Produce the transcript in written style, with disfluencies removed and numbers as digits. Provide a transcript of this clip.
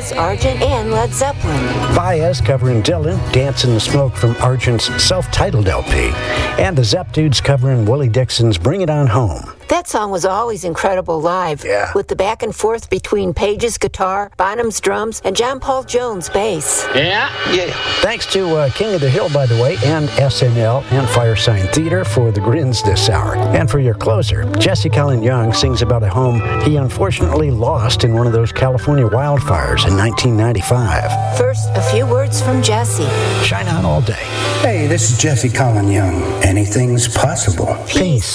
Baez, Argent, and Led Zeppelin. Baez covering Dylan, Dance in the Smoke from Argent's self-titled LP. And the Zepp Dudes covering Willie Dixon's Bring It On Home. That song was always incredible live, with the back and forth between Page's guitar, Bonham's drums, and John Paul Jones' bass. Yeah. Thanks to King of the Hill, by the way, and SNL and Firesign Theater for the grins this hour. And for your closer, Jesse Colin Young sings about a home he unfortunately lost in one of those California wildfires in 1995. First, a few words from Jesse. Shine on all day. Hey, this is Jesse Colin Young. Anything's possible. Peace.